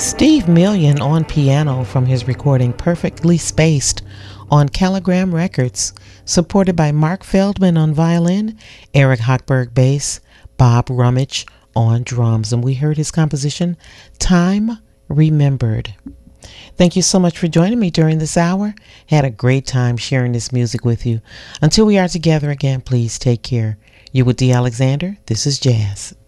Steve Million on piano from his recording Perfectly Spaced on Caligram Records, supported by Mark Feldman on violin, Eric Hochberg bass, Bob Rummage on drums, and we heard his composition Time Remembered. Thank you so much for joining me during this hour. Had a great time sharing this music with you. Until we are together again, please take care. You with D. Alexander. This is Jazz.